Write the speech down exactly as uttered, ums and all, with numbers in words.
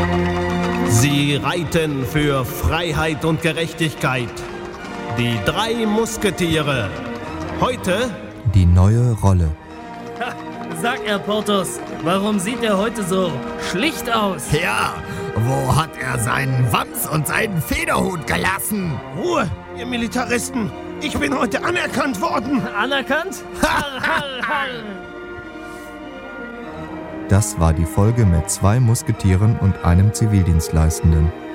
Sie reiten für Freiheit und Gerechtigkeit. Die drei Musketiere. Heute die neue Rolle. Ha, sag er, Porthos, warum sieht er heute so schlicht aus? Ja, wo hat er seinen Wams und seinen Federhut gelassen? Ruhe, ihr Militaristen. Ich bin heute anerkannt worden. Anerkannt? Harr, harr, harr. Das war die Folge mit zwei Musketieren und einem Zivildienstleistenden.